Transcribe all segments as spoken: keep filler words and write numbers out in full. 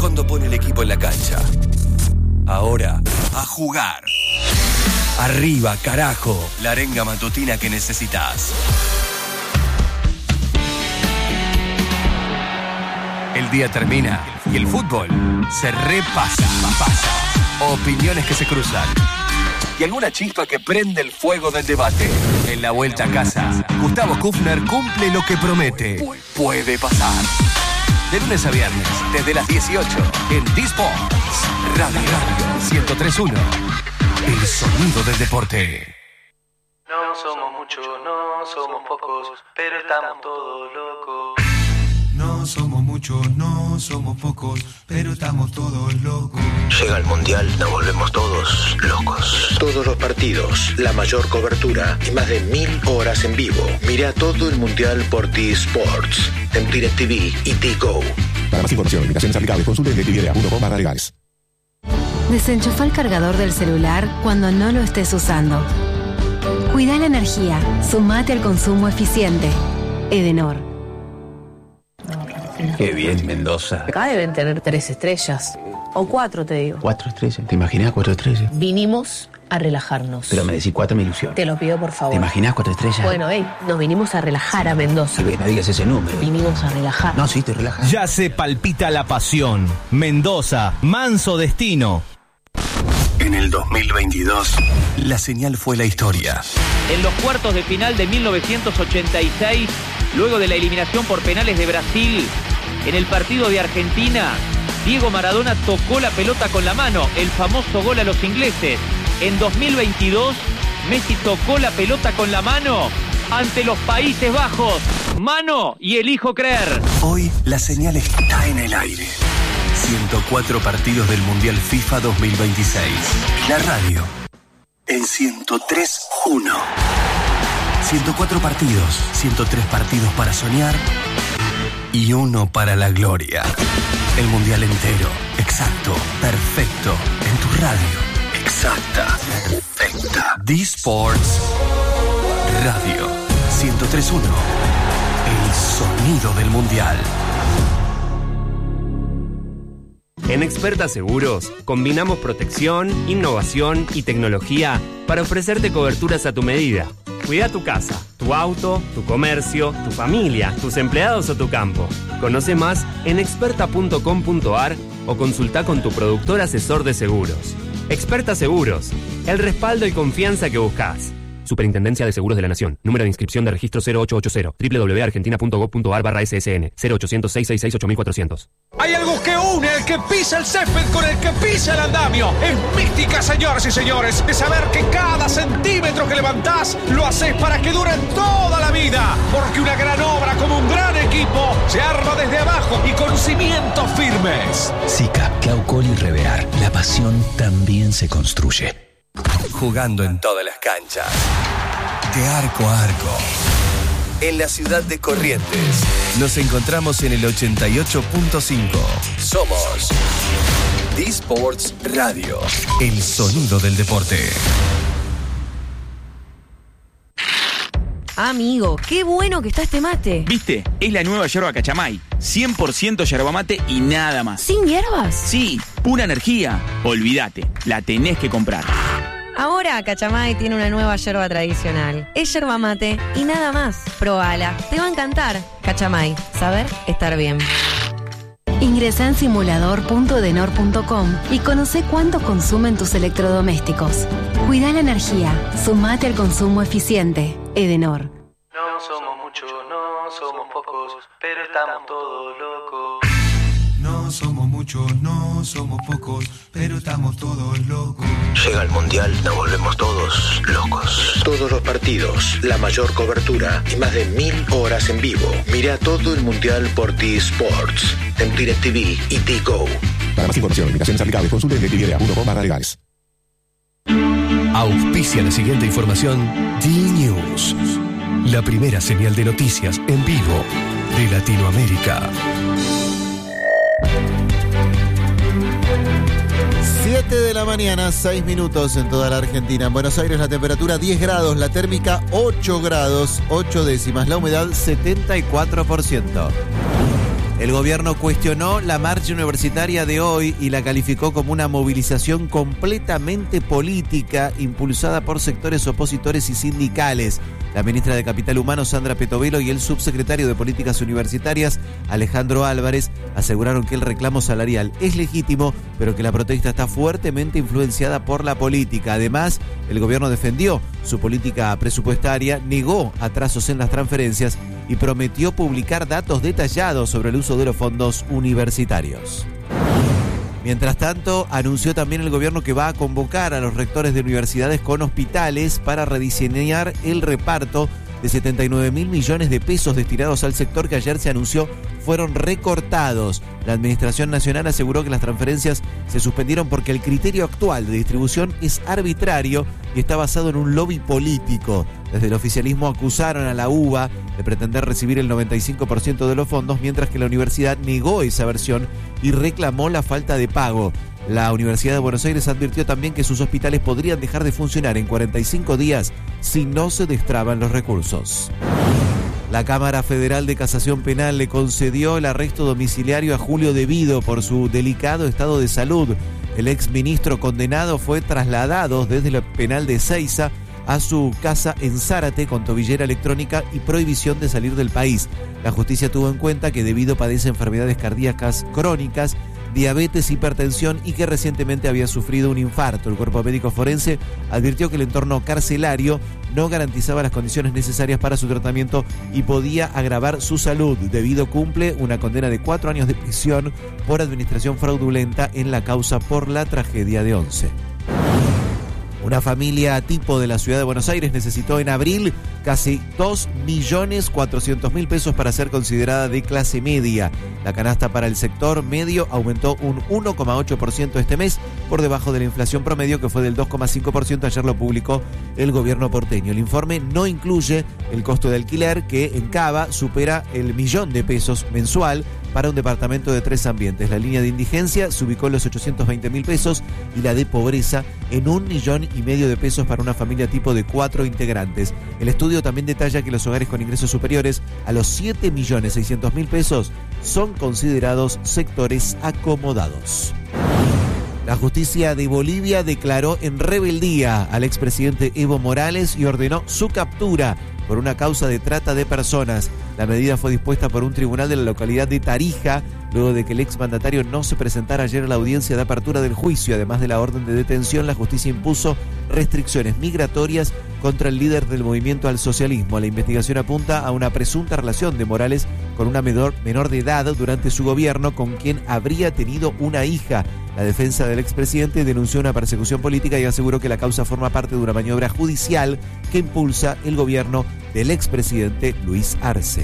cuando pone el equipo en la cancha. Ahora, a jugar. Arriba, carajo, la arenga matutina que necesitas. El día termina y el fútbol se repasa. Pasa. Opiniones que se cruzan. Y alguna chispa que prende el fuego del debate. En la vuelta a casa, Gustavo Kufner cumple lo que promete. Puede pasar. De lunes a viernes, desde las dieciocho, en D-Sports. Radio Radio ciento tres punto uno. El sonido del deporte. No somos muchos, no somos pocos, pero estamos todos locos. No somos muchos, no somos pocos, pero estamos todos locos. Llega el Mundial, nos volvemos todos locos. Todos los partidos, la mayor cobertura y más de mil horas en vivo. Mira todo el Mundial por T-Sports, en DirecTV y T-Go. Para más información, limitaciones aplicables, consulte en directv punto com barra legales. Desenchufa el cargador del celular cuando no lo estés usando. Cuida la energía, sumate al consumo eficiente. Edenor. Qué bien, Mendoza. Acá deben tener tres estrellas. O cuatro, te digo. ¿Cuatro estrellas? ¿Te imaginas cuatro estrellas? Vinimos a relajarnos. Pero me decís cuatro, me ilusión. Te lo pido, por favor. ¿Te imaginas cuatro estrellas? Bueno, hey, nos vinimos a relajar a Mendoza. Que no digas ese número. Vinimos a relajar. No, sí, te relajas. Ya se palpita la pasión. Mendoza, manso destino. En el dos mil veintidós, la señal fue la historia. En los cuartos de final de mil novecientos ochenta y seis, luego de la eliminación por penales de Brasil, en el partido de Argentina, Diego Maradona tocó la pelota con la mano, el famoso gol a los ingleses. En dos mil veintidós, Messi tocó la pelota con la mano ante los Países Bajos. Mano y elijo creer. Hoy la señal está en el aire. ciento cuatro partidos del Mundial FIFA dos mil veintiséis. La radio en ciento tres punto uno. ciento cuatro partidos, ciento tres partidos para soñar y uno para la gloria. El Mundial entero, exacto, perfecto, en tu radio. Exacta, perfecta. D-Sports Radio ciento tres punto uno. El sonido del Mundial. En Experta Seguros, combinamos protección, innovación y tecnología para ofrecerte coberturas a tu medida. Cuida tu casa, tu auto, tu comercio, tu familia, tus empleados o tu campo. Conoce más en experta punto com punto a r o consulta con tu productor asesor de seguros. Experta Seguros, el respaldo y confianza que buscas. Superintendencia de Seguros de la Nación. Número de inscripción de registro cero ocho ocho cero. doble u doble u doble u punto argentina punto gob punto a r barra S S N. cero ochocientos, seiscientos sesenta y seis, ocho mil cuatrocientos. Hay algo que une el que pisa el césped con el que pisa el andamio. Es mística, señoras y señores, de saber que cada centímetro que levantás lo haces para que dure toda la vida. Porque una gran obra como un gran equipo se arma desde abajo y con cimientos firmes. Sica, Claucol y Reverar. La pasión también se construye. Jugando en todas las canchas, de arco a arco. En la ciudad de Corrientes, nos encontramos en el ochenta y ocho punto cinco. Somos D-Sports Radio, el sonido del deporte. Amigo, qué bueno que está este mate. ¿Viste? Es la nueva yerba Cachamay. cien por ciento yerba mate y nada más. ¿Sin hierbas? Sí, pura energía. Olvídate, la tenés que comprar. Ahora Cachamay tiene una nueva yerba tradicional. Es yerba mate y nada más. Probala, te va a encantar. Cachamay, saber estar bien. Ingresa en simulador punto edenor punto com y conoce cuánto consumen tus electrodomésticos. Cuida la energía, sumate al consumo eficiente. Edenor. No somos muchos, no somos pocos, pero estamos todos locos. No somos muchos, no somos pocos, pero estamos todos locos. Llega el Mundial, nos volvemos todos locos. Todos los partidos, la mayor cobertura y más de mil horas en vivo. Mira todo el Mundial por T-Sports, en DirecTV y T-Go. Para más información, limitaciones aplicables, consulte en directv punto com barra legales. Auspicia la siguiente información D-News, la primera señal de noticias en vivo de Latinoamérica. siete de la mañana, seis minutos en toda la Argentina. En Buenos Aires la temperatura diez grados, la térmica ocho grados, ocho décimas, la humedad setenta y cuatro por ciento. El gobierno cuestionó la marcha universitaria de hoy y la calificó como una movilización completamente política impulsada por sectores opositores y sindicales. La ministra de Capital Humano, Sandra Petovelo, y el subsecretario de Políticas Universitarias, Alejandro Álvarez, aseguraron que el reclamo salarial es legítimo, pero que la protesta está fuertemente influenciada por la política. Además, el gobierno defendió su política presupuestaria, negó atrasos en las transferencias y prometió publicar datos detallados sobre el uso de los fondos universitarios. Mientras tanto, anunció también el gobierno que va a convocar a los rectores de universidades con hospitales para rediseñar el reparto de setenta y nueve mil millones de pesos destinados al sector que ayer se anunció fueron recortados. La Administración Nacional aseguró que las transferencias se suspendieron porque el criterio actual de distribución es arbitrario y está basado en un lobby político. Desde el oficialismo acusaron a la U B A de pretender recibir el noventa y cinco por ciento de los fondos, mientras que la universidad negó esa versión y reclamó la falta de pago. La Universidad de Buenos Aires advirtió también que sus hospitales podrían dejar de funcionar en cuarenta y cinco días si no se destraban los recursos. La Cámara Federal de Casación Penal le concedió el arresto domiciliario a Julio De Vido por su delicado estado de salud. El exministro condenado fue trasladado desde el penal de Ezeiza a su casa en Zárate con tobillera electrónica y prohibición de salir del país. La justicia tuvo en cuenta que De Vido padece enfermedades cardíacas crónicas, diabetes, hipertensión y que recientemente había sufrido un infarto. El cuerpo médico forense advirtió que el entorno carcelario no garantizaba las condiciones necesarias para su tratamiento y podía agravar su salud. De Vido cumple una condena de cuatro años de prisión por administración fraudulenta en la causa por la tragedia de Once. Una familia tipo de la ciudad de Buenos Aires necesitó en abril casi dos millones cuatrocientos mil pesos para ser considerada de clase media. La canasta para el sector medio aumentó un uno coma ocho por ciento este mes, por debajo de la inflación promedio que fue del dos coma cinco por ciento. Ayer lo publicó el gobierno porteño. El informe no incluye el costo de alquiler, que en Cava supera el millón de pesos mensual para un departamento de tres ambientes. La línea de indigencia se ubicó en los ochocientos veinte mil pesos y la de pobreza en un millón y medio de pesos para una familia tipo de cuatro integrantes. El estudio también detalla que los hogares con ingresos superiores a los siete millones seiscientos mil pesos son considerados sectores acomodados. La justicia de Bolivia declaró en rebeldía al expresidente Evo Morales y ordenó su captura por una causa de trata de personas. La medida fue dispuesta por un tribunal de la localidad de Tarija, luego de que el exmandatario no se presentara ayer a la audiencia de apertura del juicio. Además de la orden de detención, la justicia impuso restricciones migratorias contra el líder del movimiento al socialismo. La investigación apunta a una presunta relación de Morales con una menor, menor de edad durante su gobierno, con quien habría tenido una hija. La defensa del expresidente denunció una persecución política y aseguró que la causa forma parte de una maniobra judicial que impulsa el gobierno del expresidente Luis Arce.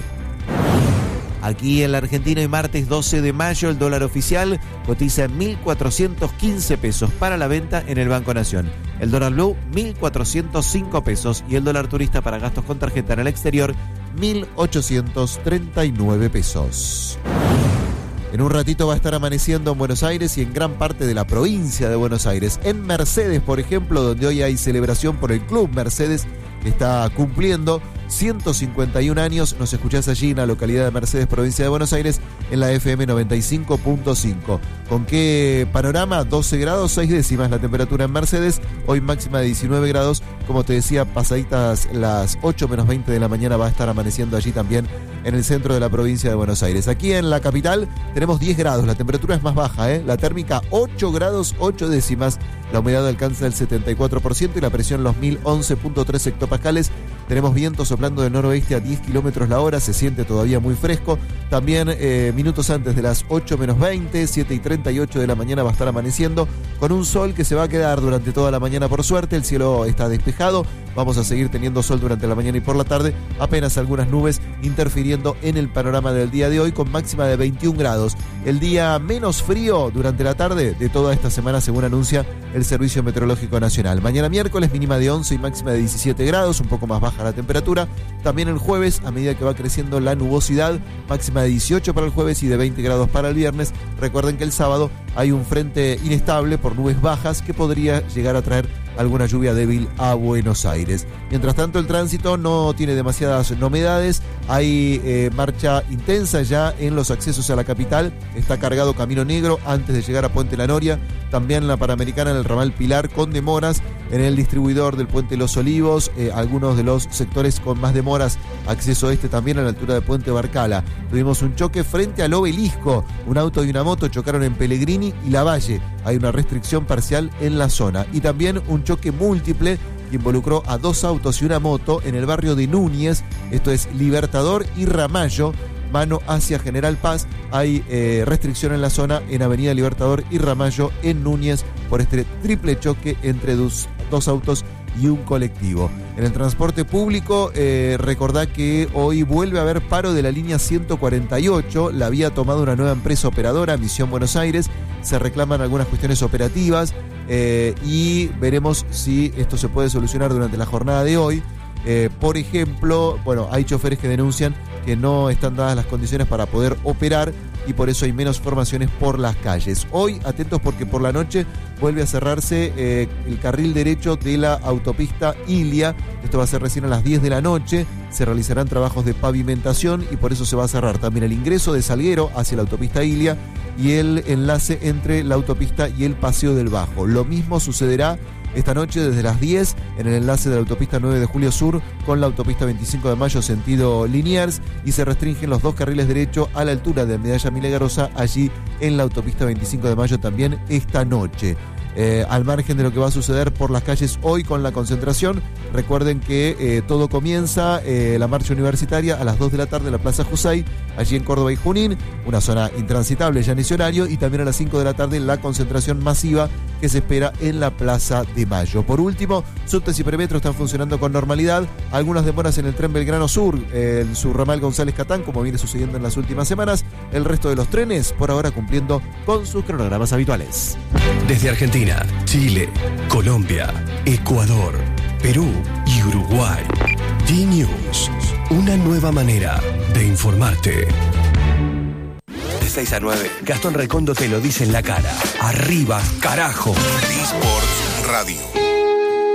Aquí en la Argentina, hoy martes doce de mayo, el dólar oficial cotiza en mil cuatrocientos quince pesos para la venta en el Banco Nación. El dólar blue, mil cuatrocientos cinco pesos, y el dólar turista para gastos con tarjeta en el exterior, mil ochocientos treinta y nueve pesos. En un ratito va a estar amaneciendo en Buenos Aires y en gran parte de la provincia de Buenos Aires. En Mercedes, por ejemplo, donde hoy hay celebración por el Club Mercedes, que está cumpliendo ciento cincuenta y un años. Nos escuchás allí en la localidad de Mercedes, provincia de Buenos Aires, en la F M noventa y cinco punto cinco. ¿Con qué panorama? doce grados, seis décimas la temperatura en Mercedes. Hoy máxima de diecinueve grados. Como te decía, pasaditas las ocho menos veinte de la mañana va a estar amaneciendo allí también en el centro de la provincia de Buenos Aires. Aquí en la capital tenemos diez grados. La temperatura es más baja, ¿eh? La térmica ocho grados, ocho décimas. La humedad alcanza el setenta y cuatro por ciento y la presión los mil once punto tres hectopascales. Tenemos viento soplando del noroeste a diez kilómetros la hora, se siente todavía muy fresco. También eh, minutos antes de las ocho menos veinte, siete y treinta y ocho de la mañana va a estar amaneciendo con un sol que se va a quedar durante toda la mañana por suerte. El cielo está despejado, vamos a seguir teniendo sol durante la mañana y por la tarde, apenas algunas nubes interfiriendo en el panorama del día de hoy con máxima de veintiún grados. El día menos frío durante la tarde de toda esta semana, según anuncia el Servicio Meteorológico Nacional. Mañana miércoles mínima de once y máxima de diecisiete grados, un poco más baja la temperatura. También el jueves, a medida que va creciendo la nubosidad, máxima de dieciocho para el jueves y de veinte grados para el viernes. Recuerden que el sábado hay un frente inestable por nubes bajas que podría llegar a traer alguna lluvia débil a Buenos Aires. Mientras tanto, el tránsito no tiene demasiadas novedades. Hay eh, marcha intensa ya en los accesos a la capital. Está cargado Camino Negro antes de llegar a Puente La Noria. También la Panamericana en el ramal Pilar con demoras. En el distribuidor del Puente Los Olivos, eh, algunos de los sectores con más demoras. Acceso este también a la altura de Puente Barcala. Tuvimos un choque frente al Obelisco. Un auto y una moto chocaron en Pellegrini y Lavalle. Hay una restricción parcial en la zona. Y también un choque múltiple que involucró a dos autos y una moto en el barrio de Núñez. Esto es Libertador y Ramallo, mano hacia General Paz. Hay eh, restricción en la zona en Avenida Libertador y Ramallo en Núñez por este triple choque entre dos, dos autos y un colectivo. En el transporte público, eh, recordá que hoy vuelve a haber paro de la línea ciento cuarenta y ocho. La había tomado una nueva empresa operadora, Misión Buenos Aires. Se reclaman algunas cuestiones operativas eh, y veremos si esto se puede solucionar durante la jornada de hoy. Eh, por ejemplo, bueno, hay choferes que denuncian que no están dadas las condiciones para poder operar y por eso hay menos formaciones por las calles. Hoy, atentos porque por la noche vuelve a cerrarse eh, el carril derecho de la autopista Ilia. Esto va a ser recién a las diez de la noche. Se realizarán trabajos de pavimentación y por eso se va a cerrar también el ingreso de Salguero hacia la autopista Ilia y el enlace entre la autopista y el Paseo del Bajo. Lo mismo sucederá esta noche desde las diez en el enlace de la autopista nueve de Julio Sur con la autopista veinticinco de Mayo sentido Liniers y se restringen los dos carriles derechos a la altura de Medalla Milagrosa allí en la autopista veinticinco de Mayo también esta noche. Eh, al margen de lo que va a suceder por las calles hoy con la concentración, recuerden que eh, todo comienza, eh, la marcha universitaria a las dos de la tarde en la Plaza Jusay, allí en Córdoba y Junín, una zona intransitable ya en ese horario, y también a las cinco de la tarde la concentración masiva que se espera en la Plaza de Mayo. Por último, subtes y premetro están funcionando con normalidad, algunas demoras en el tren Belgrano Sur, eh, en su ramal González Catán, como viene sucediendo en las últimas semanas, el resto de los trenes por ahora cumpliendo con sus cronogramas habituales. Desde Argentina, Chile, Colombia, Ecuador, Perú y Uruguay. D-News, una nueva manera de informarte. De seis a nueve, Gastón Recondo te lo dice en la cara. Arriba, carajo. D-Sports Radio.